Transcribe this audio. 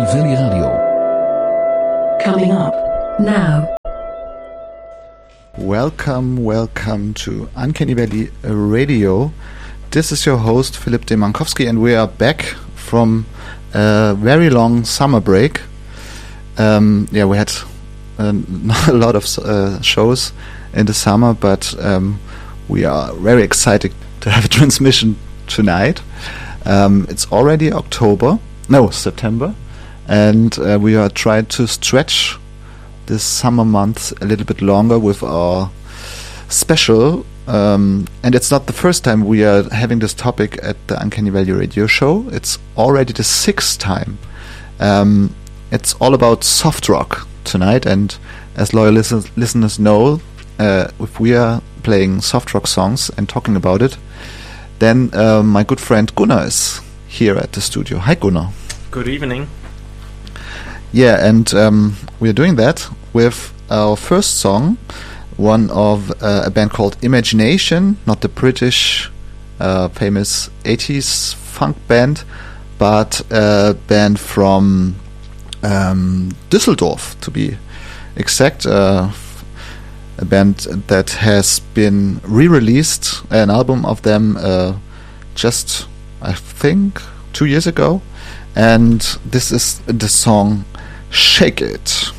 Valley Radio. Coming up now. Welcome to Uncanny Valley Radio. This is your host, Philip de Mankowski, and we are back from a very long summer break. We had not a lot of shows in the summer, but we are very excited to have a transmission tonight. It's already September, and we are trying to stretch this summer month a little bit longer with our special. And it's not the first time we are having this topic at the Uncanny Valley Radio show. It's already the 6th time. It's all about soft rock tonight, and as loyal listeners know, if we are playing soft rock songs and talking about it, then my good friend Gunnar is here at the studio. Hi, Gunnar. Good evening. Yeah, and we are doing that with our first song, one of a band called Imagination, not the British famous 80s funk band, but a band from Düsseldorf, to be exact. A band that has been re-released, an album of them just, I think, 2 years ago. And this is the song Shake It.